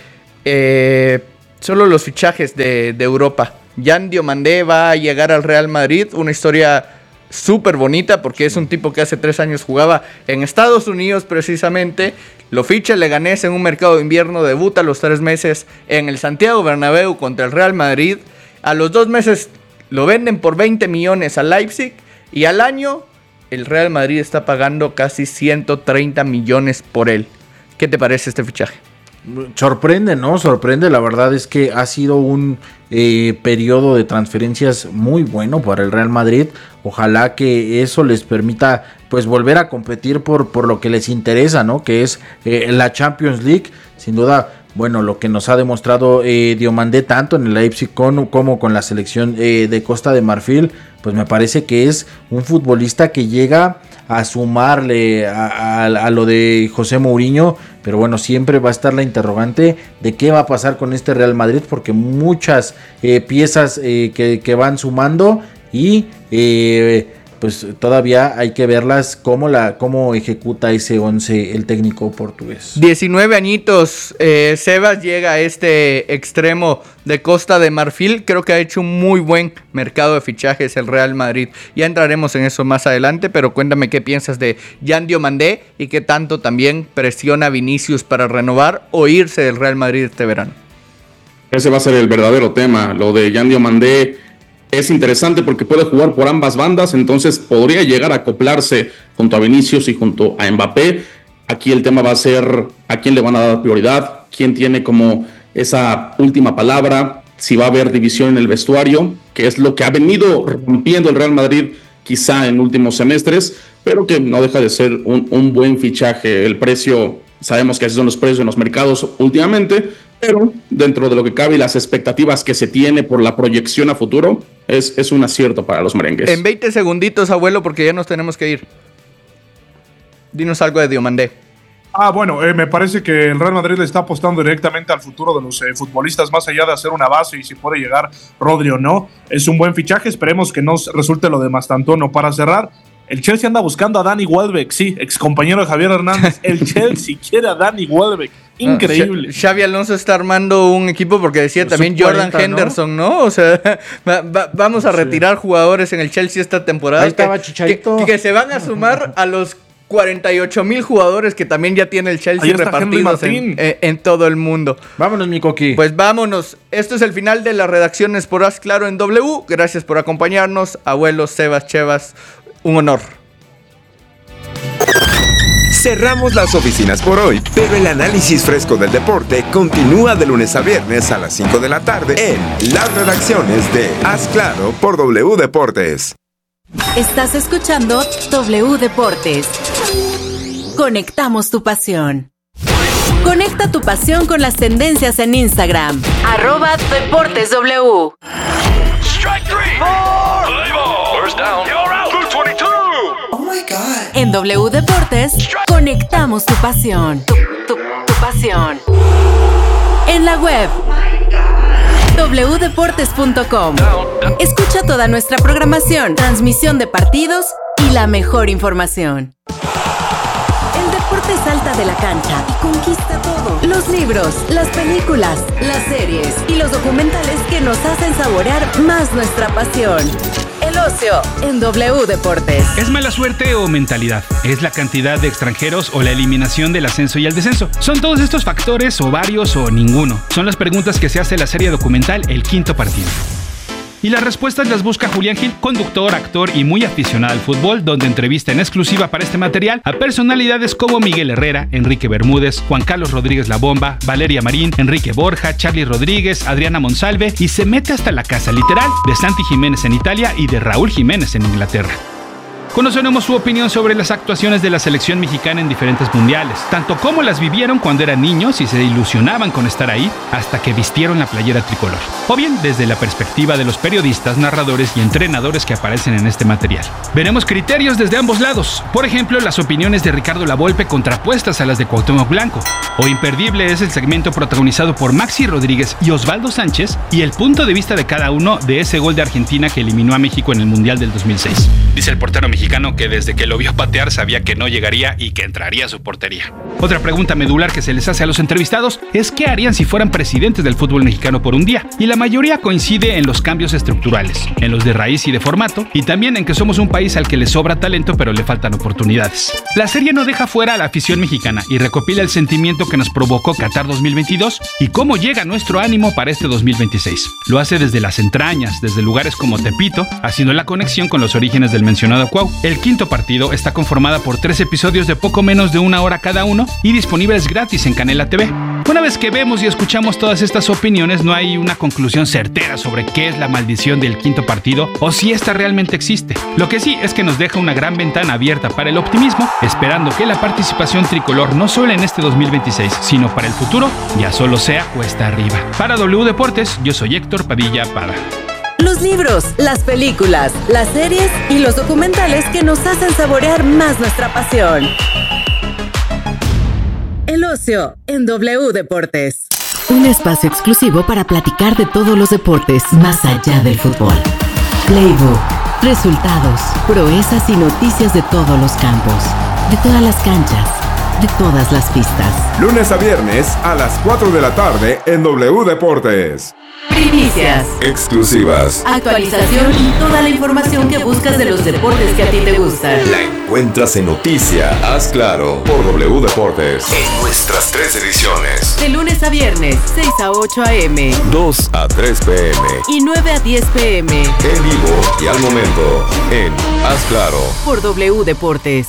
Speaker 4: solo los fichajes de Europa. Yan Diomandé va a llegar al Real Madrid, una historia súper bonita porque es un tipo que hace 3 años jugaba en Estados Unidos precisamente, lo ficha el Leganés en un mercado de invierno, debuta a los 3 meses en el Santiago Bernabéu contra el Real Madrid, a los 2 meses lo venden por 20 millones a Leipzig y al año el Real Madrid está pagando casi 130 millones por él. ¿Qué te parece este fichaje?
Speaker 2: Sorprende, ¿no? Sorprende, la verdad es que ha sido un periodo de transferencias muy bueno para el Real Madrid. Ojalá que eso les permita pues volver a competir por lo que les interesa, ¿no? Que es la Champions League. Sin duda, bueno, lo que nos ha demostrado Diomandé tanto en el Leipzig como con la selección de Costa de Marfil, pues me parece que es un futbolista que llega a sumarle a lo de José Mourinho, pero bueno, siempre va a estar la interrogante de qué va a pasar con este Real Madrid, porque muchas piezas que van sumando y pues todavía hay que verlas cómo ejecuta ese 11 el técnico portugués. 19
Speaker 4: añitos, Sebas llega a este extremo de Costa de Marfil. Creo que ha hecho un muy buen mercado de fichajes el Real Madrid. Ya entraremos en eso más adelante, pero cuéntame qué piensas de Yan Diomandé y qué tanto también presiona a Vinicius para renovar o irse del Real Madrid este verano.
Speaker 3: Ese va a ser el verdadero tema, lo de Yan Diomandé. Es interesante porque puede jugar por ambas bandas, entonces podría llegar a acoplarse junto a Vinicius y junto a Mbappé. Aquí el tema va a ser a quién le van a dar prioridad, quién tiene como esa última palabra, si va a haber división en el vestuario, que es lo que ha venido rompiendo el Real Madrid quizá en últimos semestres, pero que no deja de ser un buen fichaje. El precio, sabemos que así son los precios en los mercados últimamente, pero dentro de lo que cabe y las expectativas que se tiene por la proyección a futuro, es un acierto para los merengues.
Speaker 4: En 20 segunditos, abuelo, porque ya nos tenemos que ir. Dinos algo de Diomandé.
Speaker 1: Bueno, me parece que el Real Madrid le está apostando directamente al futuro de los futbolistas, más allá de hacer una base y si puede llegar Rodri o no. Es un buen fichaje, esperemos que no resulte lo de Mastantuono. Para cerrar, el Chelsea anda buscando a Dani Welbeck, sí, ex compañero de Javier Hernández. El Chelsea quiere a Dani Welbeck. Increíble.
Speaker 4: Xavi Alonso está armando un equipo porque decía también Jordan 40, Henderson, ¿no? O sea, vamos a retirar jugadores en el Chelsea esta temporada.
Speaker 2: Ahí estaba Chicharito.
Speaker 4: Que se van a sumar a los 48,000 jugadores que también ya tiene el Chelsea repartidos en todo el mundo.
Speaker 2: Vámonos, mi Coqui.
Speaker 4: Pues vámonos. Esto es el final de las redacciones por Haz Claro en W. Gracias por acompañarnos. Abuelos, Sebas, Chevas, un honor.
Speaker 14: Cerramos las oficinas por hoy, pero el análisis fresco del deporte continúa de lunes a viernes a las 5 de la tarde en las redacciones de Haz Claro por W Deportes.
Speaker 7: Estás escuchando W Deportes. Conectamos tu pasión. Conecta tu pasión con las tendencias en Instagram. @DeportesW.
Speaker 15: Strike three. First down. You're out. 22. Oh my God.
Speaker 7: En W Deportes, conectamos tu pasión. Tu pasión. En la web. wdeportes.com. Escucha toda nuestra programación, transmisión de partidos y la mejor información. El deporte salta de la cancha y conquista todo. Los libros, las películas, las series y los documentales que nos hacen saborear más nuestra pasión. El ocio en W Deportes.
Speaker 16: ¿Es mala suerte o mentalidad? ¿Es la cantidad de extranjeros o la eliminación del ascenso y el descenso? ¿Son todos estos factores o varios o ninguno? Son las preguntas que se hace la serie documental El Quinto Partido. Y las respuestas las busca Julián Gil, conductor, actor y muy aficionado al fútbol, donde entrevista en exclusiva para este material a personalidades como Miguel Herrera, Enrique Bermúdez, Juan Carlos Rodríguez La Bomba, Valeria Marín, Enrique Borja, Charly Rodríguez, Adriana Monsalve y se mete hasta la casa literal de Santi Jiménez en Italia y de Raúl Jiménez en Inglaterra. Conoceremos su opinión sobre las actuaciones de la selección mexicana en diferentes mundiales, tanto como las vivieron cuando eran niños y se ilusionaban con estar ahí hasta que vistieron la playera tricolor, o bien desde la perspectiva de los periodistas, narradores y entrenadores que aparecen en este material. Veremos criterios desde ambos lados, por ejemplo, las opiniones de Ricardo Lavolpe contrapuestas a las de Cuauhtémoc Blanco, o imperdible es el segmento protagonizado por Maxi Rodríguez y Osvaldo Sánchez y el punto de vista de cada uno de ese gol de Argentina que eliminó a México en el Mundial del 2006. Dice el portero mexicano que desde que lo vio patear sabía que no llegaría y que entraría a su portería. Otra pregunta medular que se les hace a los entrevistados es qué harían si fueran presidentes del fútbol mexicano por un día, y la mayoría coincide en los cambios estructurales, en los de raíz y de formato, y también en que somos un país al que le sobra talento pero le faltan oportunidades. La serie no deja fuera a la afición mexicana y recopila el sentimiento que nos provocó Qatar 2022 y cómo llega nuestro ánimo para este 2026. Lo hace desde las entrañas, desde lugares como Tepito, haciendo la conexión con los orígenes del mencionado Cuau. El quinto partido está conformada por 3 episodios de poco menos de 1 hora cada uno y disponibles gratis en Canela TV. Una vez que vemos y escuchamos todas estas opiniones, no hay una conclusión certera sobre qué es la maldición del quinto partido o si esta realmente existe. Lo que sí es que nos deja una gran ventana abierta para el optimismo, esperando que la participación tricolor no solo en este 2026, sino para el futuro, ya solo sea cuesta arriba. Para W Deportes, yo soy Héctor Padilla Pada.
Speaker 7: Los libros, las películas, las series y los documentales que nos hacen saborear más nuestra pasión. El ocio en W Deportes.
Speaker 6: Un espacio exclusivo para platicar de todos los deportes más allá del fútbol. Playbook, resultados, proezas y noticias de todos los campos, de todas las canchas, de todas las pistas.
Speaker 14: Lunes a viernes a las 4 de la tarde en W Deportes.
Speaker 7: Primicias,
Speaker 14: Exclusivas.
Speaker 7: actualización y toda la información que buscas de los deportes que a ti te gustan.
Speaker 14: La encuentras en Noticia, Haz Claro, por W Deportes. En nuestras 3 ediciones.
Speaker 7: De lunes a viernes, 6 a 8 a.m.
Speaker 14: 2 a 3 p.m.
Speaker 7: y 9 a 10 p.m.
Speaker 14: En vivo y al momento en Haz Claro.
Speaker 7: por W Deportes.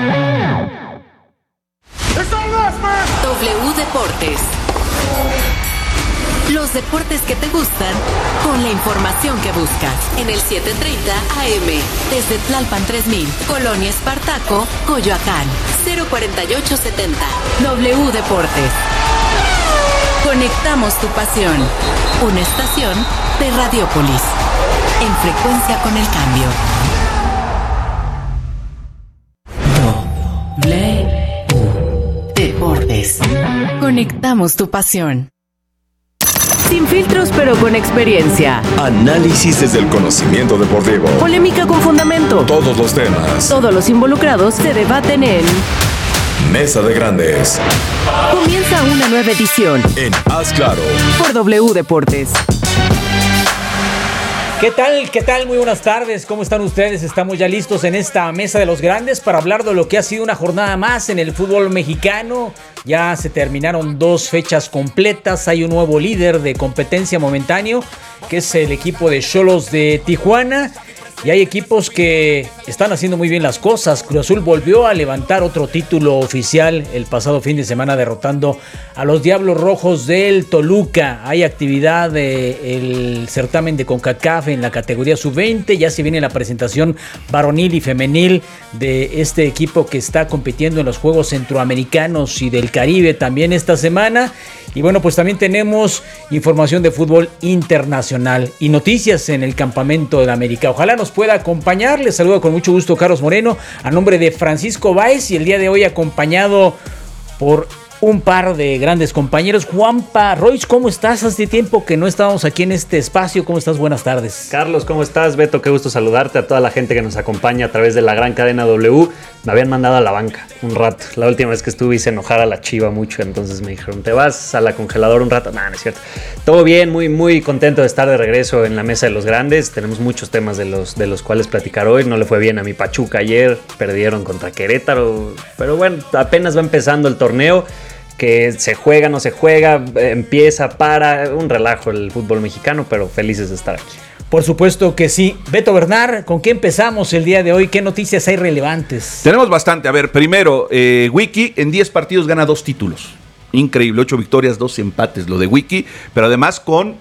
Speaker 7: W Deportes. Los deportes que te gustan con la información que buscas. En el 7:30 AM. Desde Tlalpan 3000, Colonia Espartaco, Coyoacán. 04870. W Deportes. Conectamos tu pasión. Una estación de Radiopolis. En frecuencia con el cambio. W Deportes. Conectamos tu pasión. Sin filtros pero con experiencia.
Speaker 14: Análisis desde el conocimiento deportivo.
Speaker 7: Polémica con fundamento.
Speaker 14: Todos los temas.
Speaker 7: Todos los involucrados se debaten en
Speaker 14: Mesa de Grandes.
Speaker 7: Comienza una nueva edición
Speaker 14: En Haz Claro.
Speaker 7: por W Deportes.
Speaker 17: ¿Qué tal? ¿Qué tal? Muy buenas tardes. ¿Cómo están ustedes? Estamos ya listos en esta Mesa de los Grandes para hablar de lo que ha sido una jornada más en el fútbol mexicano. Ya se terminaron 2 fechas completas. Hay un nuevo líder de competencia momentáneo, que es el equipo de Xolos de Tijuana. Y hay equipos que están haciendo muy bien las cosas. Cruz Azul volvió a levantar otro título oficial el pasado fin de semana, derrotando a los Diablos Rojos del Toluca. Hay actividad del certamen de CONCACAF en la categoría sub-20. Ya se viene la presentación varonil y femenil de este equipo que está compitiendo en los Juegos Centroamericanos y del Caribe también esta semana. Y bueno, pues también tenemos información de fútbol internacional y noticias en el campamento de la América. Ojalá nos pueda acompañar. Les saludo con mucho gusto Carlos Moreno a nombre de Francisco Báez, y el día de hoy acompañado por un par de grandes compañeros. Juanpa Royce, ¿cómo estás? Hace tiempo que no estábamos aquí en este espacio. ¿Cómo estás? Buenas tardes.
Speaker 18: Carlos, ¿cómo estás? Beto, qué gusto saludarte. A toda la gente que nos acompaña a través de la gran cadena W. Me habían mandado a la banca un rato. La última vez que estuve hice enojar a la Chiva mucho, entonces me dijeron, ¿te vas a la congeladora un rato? No es cierto. Todo bien, muy, muy contento de estar de regreso en la Mesa de los Grandes. Tenemos muchos temas de los cuales platicar hoy. No le fue bien a mi Pachuca ayer, perdieron contra Querétaro, pero bueno, apenas va empezando el torneo. Que se juega, no se juega, empieza, para, un relajo el fútbol mexicano, pero felices de estar aquí.
Speaker 17: Por supuesto que sí. Beto Bernard, ¿con qué empezamos el día de hoy? ¿Qué noticias hay relevantes?
Speaker 19: Tenemos bastante. A ver, primero, Wiki en 10 partidos gana 2 títulos. Increíble, 8 victorias, 2 empates, lo de Wiki, pero además con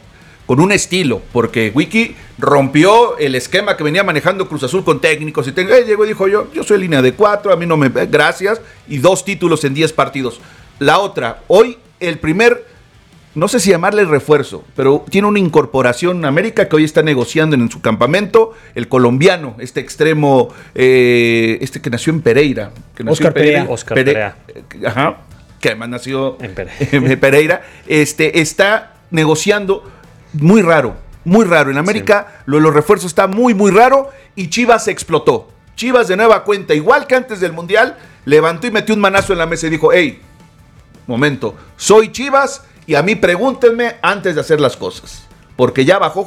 Speaker 19: con un estilo, porque Wiki rompió el esquema que venía manejando Cruz Azul con técnicos y llegó y dijo yo soy línea de 4, a mí no me... Gracias, y 2 títulos en 10 partidos. La otra, hoy el primer, no sé si llamarle refuerzo, pero tiene una incorporación en América que hoy está negociando en su campamento, el colombiano, este extremo, que nació en Pereira.
Speaker 17: Oscar Perea.
Speaker 19: Ajá, que además nació en Pereira. Está negociando muy raro. En América lo de los refuerzos está muy, muy raro y Chivas explotó. Chivas de nueva cuenta, igual que antes del Mundial, levantó y metió un manazo en la mesa y dijo, hey, momento, soy Chivas y a mí pregúntenme antes de hacer las cosas, porque ya bajó